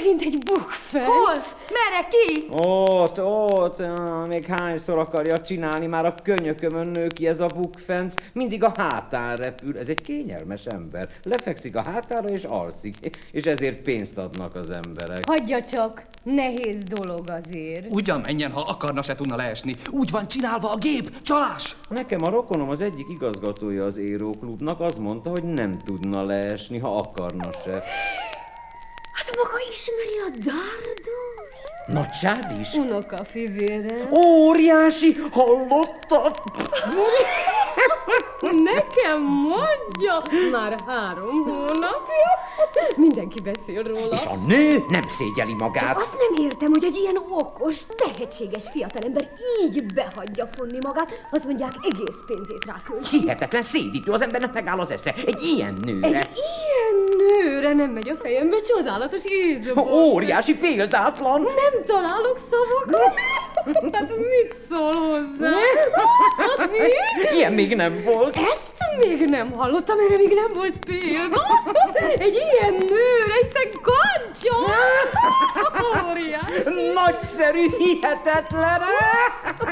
megint egy bukfenc. Hol? Merre? Ki? Ott, még hányszor akarja csinálni, már a könyökömön nő ki ez a bukfenc, mindig a hátán repül. Ez egy kényelmes ember, lefekszik a hátára és alszik, és ezért pénzt adnak az emberek. Hagyja csak, nehéz dolog azért. Ugyan menjen, ha akarna, se tudna leesni. Úgy van csinálva a gép, csalás! Nekem a rokonom, az egyik igazgatója az Aeroklubnak, az mondta, hogy nem tudna leesni, ha akarna se. Hát maga ismeri a Dardus? Nagysád is? Unoka fivére. Óriási, hallottad? Nekem mondja, már 3 hónapja. Mindenki beszél róla. És a nő nem szégyeli magát. Azt nem értem, hogy egy ilyen okos, tehetséges fiatalember így behagyja fonni magát, azt mondják, egész pénzét rákölti. Hihetetlen szédítő, az embernek megáll az esze. Egy ilyen nőre. Egy ilyen nőre nem megy a fejembe, csodálatos ízből. Óriási, példátlan. Nem találok szavakat. Hát mit szól hozzá? Hát mi? Ilyen még nem volt. Ezt még nem hallottam, erre még nem volt példa. Egy ilyen nőre, hiszen gancsa. Óriási. Nagyszerű, hihetetlen.